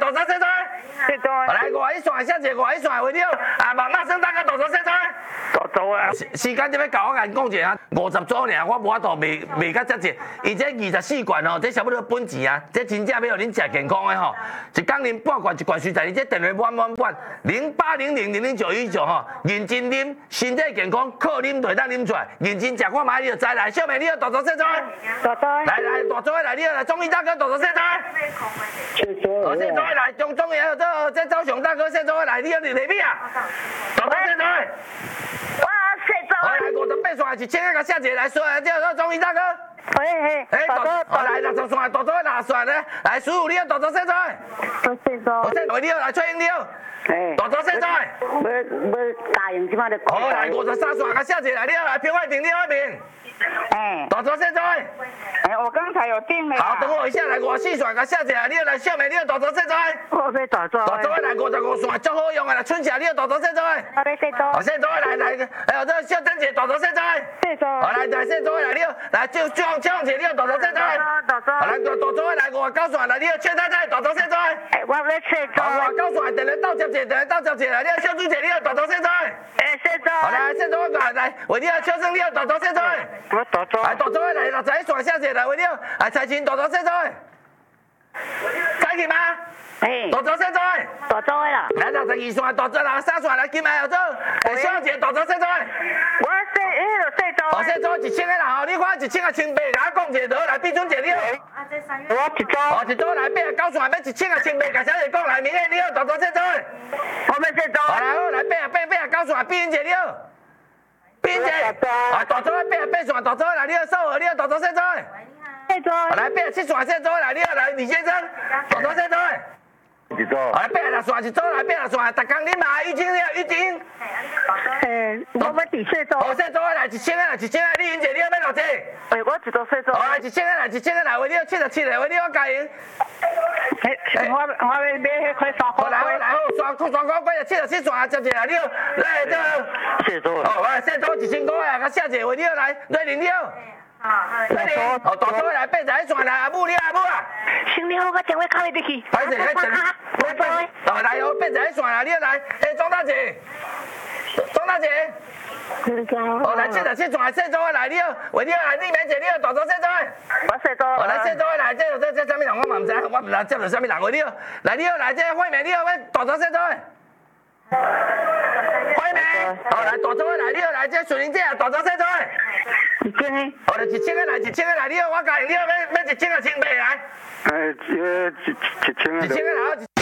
大早说说。 谢多。 来5线，下节5线，为了马上大家大早说说。 大早啊！ 时间就要到，我甲你讲一下，50组尔，我无法度卖甲遮济。伊这24罐吼，这差不多本钱啊，这真正要互恁食健康的吼。一工啉半罐，一罐水在你这电话满0800000919吼，认真啉，身体健康，靠啉就会当啉出来。认真食看卖你就知来。小妹，你要大早说说。 大早。 来，大早来，你来，中医大哥大早说说。 谢多。 谢多来，中医还有这周雄大哥，谢多来，你要你哪边啊？大早说说。 哇，谢多。 来58线1000个下节来说，这中医大哥。大早，来60线，大早60线咧，来师傅你要大早说说。 谢多。 我你要来崔英你要。大早说说。 要答应即摆咧。 好，来53线个下节来，你要来平外平，你外平。大早说说。 我刚才有订了。 好，等我一下来54线个下节来，你要来小妹，你要大早说说。 我要大早。 大早来55线，足好用的啦，春霞你要大早说说。 我要谢多。 谢多来，还有这小珍姐大早说说。 谢多。 好来谢多来，你要来就江姐你要大早说说。 大早。 好来大早来59线来，你要缺太太大早说说。 我要谢多。 59线电来到接姐，电来到接姐来，你要小朱姐你要大早说说。 谢多。 好来谢多来，为你要秋生你要大早说说。 我大早。 大早来61线下姐来，为你要财前大早说说。再去吗？大早说说。 大早的啦。 来62线大早63线来，今晚有做小姐大早说说。 我谢多。 谢多1000个啦，你看1000个1,800，甲我讲一下来，毕尊姐你好。 我一组。 一组来89线，要1000个1,800，甲小姐讲来，明天你好大早说说。 我要谢多。 好来89线，毕云姐你好。毕云姐。大早88线，大早来你好，少和你好大早说说。 谢多。 来87线谢多来，你好来李先生，大早说说。 一组。 来86线一组来86线，逐工你嘛玉晶你好玉晶。 我要第谢多。 谢多来1000个来1000个，李云姐你好要偌济？ 我一组谢多。 来1000个来，为你好77个，为你好加油。 我要买迄块3块。 来好，双块贵77线接者来你好，来这。 谢多。 来谢多1000块啊，甲谢姐为你好来，瑞玲你好。瑞玲，大早来81线来，阿母你阿母啊。 行了，我电话敲你去。 歹势，来哦81线来，你好来，庄大姐。庄大姐。来77线谢多来，你好，为你好来，丽梅姐你好，大早谢多。 我谢多。 来谢多来，这啥物人我嘛唔知，我唔知接到啥物人为你好，来你好来，这惠美你好，要大早谢多。惠美，来大早来，你好来，这顺玲姐啊，大早谢多。 1000个。 来1000个来，你好，我教你好，要1000个1,800来。 1000个。 1000个来。